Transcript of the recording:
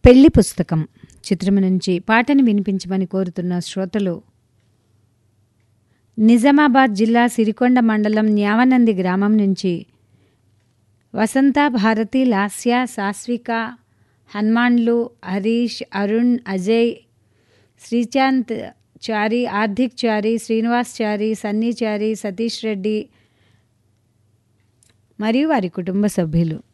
పెళ్లి పుస్తకం చిత్రం నుంచి పాటను వినిపించమని కోరుతున్న శ్రోతలు నిజామాబాద్ జిల్లా సిరికొండ మండలం న్యావనంది గ్రామం నుంచి వసంత, భారతి, లాస్య, సాస్విక, హనుమాన్లు, హరీష్, అరుణ్, అజయ్, శ్రీశాంత్ చారి, ఆర్థిక్ చారి, శ్రీనివాస్ చారి, సన్నీ చారి, సతీష్ రెడ్డి మరియు వారి కుటుంబ సభ్యులు.